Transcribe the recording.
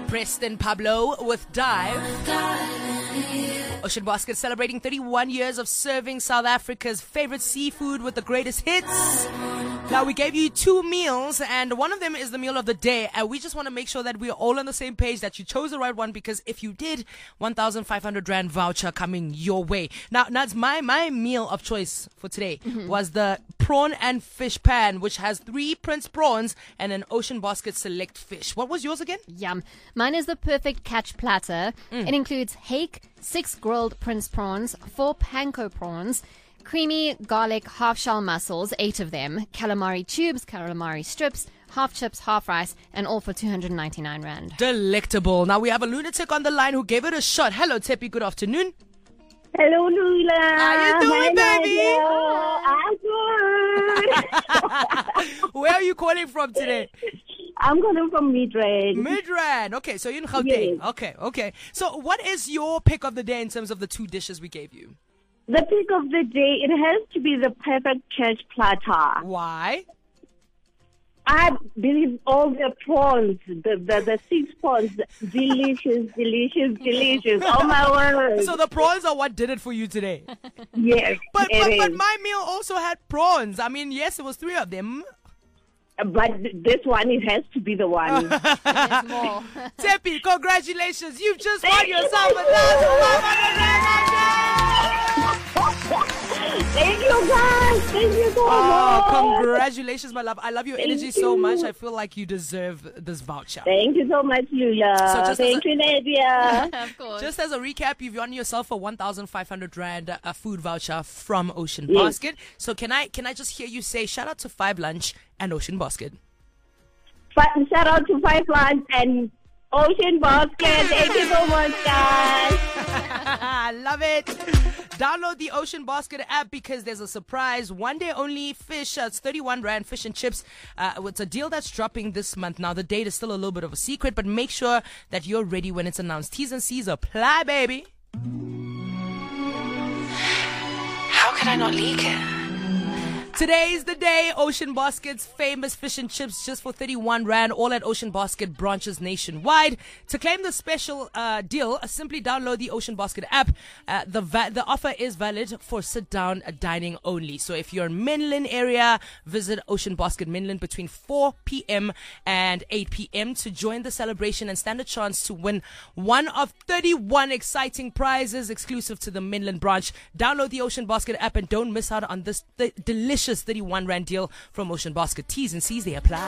Preston Pablo with Dive. Ocean Basket celebrating 31 years of serving South Africa's favorite seafood with the greatest hits. Now, we gave you 2 meals, and one of them is the meal of the day. And we just want to make sure that we're all on the same page, that you chose the right one, because if you did, 1,500 Rand voucher coming your way. Now, Nads, my meal of choice for today was the prawn and fish pan, which has 3 Prince prawns and an Ocean Basket select fish. What was yours again? Yum. Mine is the perfect catch platter. It includes hake, 6 grilled Prince prawns, 4 panko prawns, creamy garlic half-shell mussels, 8 of them, calamari tubes, calamari strips, half chips, half rice, and all for 299 Rand. Delectable. Now, we have a lunatic on the line who gave it a shot. Hello, Tepi. Good afternoon. Hello, Lula. How you doing, baby? I'm good. Where are you calling from today? I'm calling from Midrand. Midrand. Okay, so you're in Gauteng. Yes. Okay. So what is your pick of the day in terms of the 2 dishes we gave you? The pick of the day, it has to be the perfect church platter. Why? I believe all the prawns, the 6 prawns, delicious. Oh my word. So the prawns are what did it for you today? Yes, But it is. my meal also had prawns. I mean, yes, it was 3 of them. But this one, it has to be the one. There's more. Tepi, congratulations. You've just won Thank you, yourself my 1,500 Rand. Thank you, guys. Thank you so Oh, much. congratulations, my love. I love your energy so much. I feel like you deserve this voucher. Thank you so much, Lula. So just Thank you, Nadia. Of course. Just as a recap, you've won yourself a 1,500 Rand food voucher from Ocean Yes. Basket. So can I just hear you say shout out to 5 Lunch and Ocean Basket? Shout out to 5 Lunch and Ocean Basket. Thank you so much, guys. I love it. Download the Ocean Basket app because there's a surprise. 1 day only fish. It's 31 Rand fish and chips. It's a deal that's dropping this month. Now, the date is still a little bit of a secret, but make sure that you're ready when it's announced. T's and C's apply, baby. How could I not leak it? Today's the day. Ocean Basket's famous fish and chips just for 31 Rand, all at Ocean Basket branches nationwide. To claim the special deal, simply download the Ocean Basket app. The offer is valid for sit-down dining only. So if you're in Menlyn area, visit Ocean Basket Menlyn between 4 p.m. and 8 p.m. to join the celebration and stand a chance to win one of 31 exciting prizes exclusive to the Menlyn branch. Download the Ocean Basket app and don't miss out on this delicious 31 Rand deal from Ocean Basket. T's and C's, they apply.